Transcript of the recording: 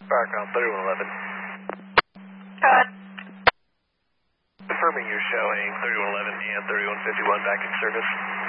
Barcom 3111. Good. Confirming you're showing 3111 and 3151 back in service.